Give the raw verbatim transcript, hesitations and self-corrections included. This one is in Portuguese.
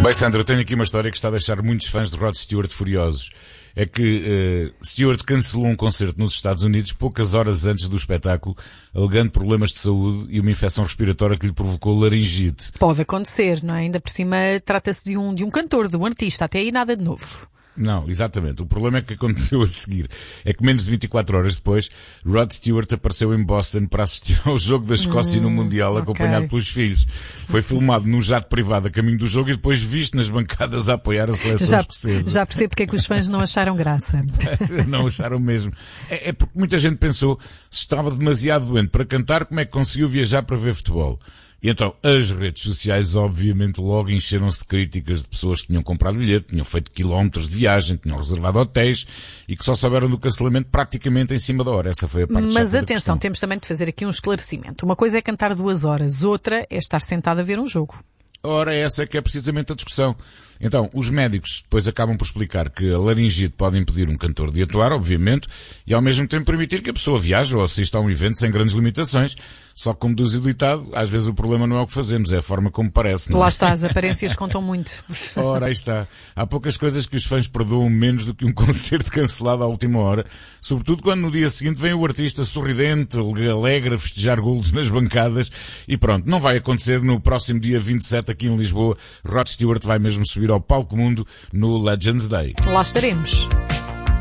Bem, Sandra, eu tenho aqui uma história que está a deixar muitos fãs de Rod Stewart furiosos. É que uh, Stewart cancelou um concerto nos Estados Unidos poucas horas antes do espetáculo, alegando problemas de saúde e uma infecção respiratória que lhe provocou laringite. Pode acontecer, não é? Ainda por cima trata-se de um, de um cantor, de um artista, até aí nada de novo. Não, exatamente. O problema é que aconteceu a seguir. É que menos de vinte e quatro horas depois, Rod Stewart apareceu em Boston para assistir ao jogo da Escócia hum, no Mundial, okay. acompanhado pelos filhos. Foi filmado num jato privado a caminho do jogo e depois visto nas bancadas a apoiar a seleção já, escocesa. Já percebo porque é que os fãs não acharam graça. Não acharam mesmo. É, é porque muita gente pensou, se estava demasiado doente para cantar, como é que conseguiu viajar para ver futebol? E então, as redes sociais, obviamente, logo encheram-se de críticas de pessoas que tinham comprado bilhete, tinham feito quilómetros de viagem, tinham reservado hotéis e que só souberam do cancelamento praticamente em cima da hora. Essa foi a parte chata da Mas atenção, questão. Temos também de fazer aqui um esclarecimento. Uma coisa é cantar duas horas, outra é estar sentado a ver um jogo. Ora, essa é que é precisamente a discussão. Então, os médicos depois acabam por explicar que a laringite pode impedir um cantor de atuar, obviamente, e ao mesmo tempo permitir que a pessoa viaje ou assista a um evento sem grandes limitações. Só que, como diz o ditado, às vezes o problema não é o que fazemos, é a forma como parece. Não é? Lá está, as aparências contam muito. Ora, aí está. Há poucas coisas que os fãs perdoam menos do que um concerto cancelado à última hora, sobretudo quando no dia seguinte vem o artista sorridente, alegre, a festejar golos nas bancadas, e pronto, não vai acontecer no próximo dia vinte e sete aqui em Lisboa. Rod Stewart vai mesmo subir ao palco mundo no Legends Day. Lá estaremos.